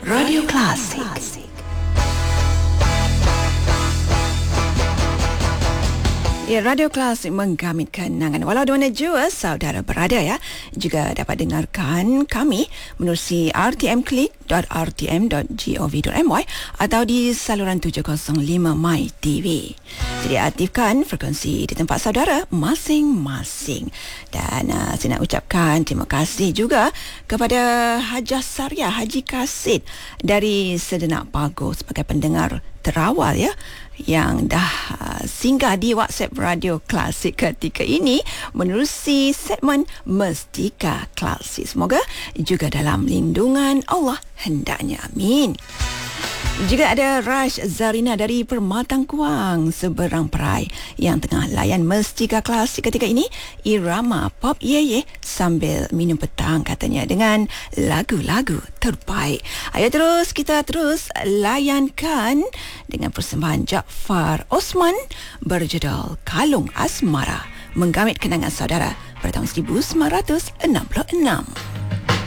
Radio Klasik. Ya, Radio Klasik menggamit kenangan. Walau di mana jua saudara berada ya, juga dapat dengarkan kami menerusi rtmklik.rtm.gov.my atau di saluran 705 My TV. Jadi aktifkan frekuensi di tempat saudara masing-masing. Dan saya nak ucapkan terima kasih juga kepada Hajah Saria Haji Kasid dari Sedenak Pago sebagai pendengar terawal ya, yang dah singgah di WhatsApp Radio Klasik ketika ini menerusi segmen Mestika Klasik. Semoga juga dalam lindungan Allah hendaknya. Amin. Juga ada Rash Zarina dari Permatang Kuang, Seberang Perai, yang tengah layan Mestika Klasik ketika ini, irama pop ye sambil minum petang katanya dengan lagu-lagu terbaik. Ayo kita terus layankan dengan persembahan Jaafar Osman berjudul Kalung Asmara, menggamit kenangan saudara pada tahun 1966.